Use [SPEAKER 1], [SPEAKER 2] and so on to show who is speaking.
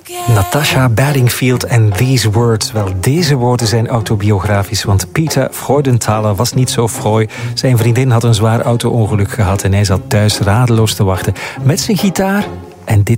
[SPEAKER 1] Natasha Bedingfield en These Words. Wel, deze woorden zijn autobiografisch, want Peter Freudenthaler was niet zo vrooi. Zijn vriendin had een zwaar auto-ongeluk gehad en hij zat thuis radeloos te wachten met zijn gitaar en dit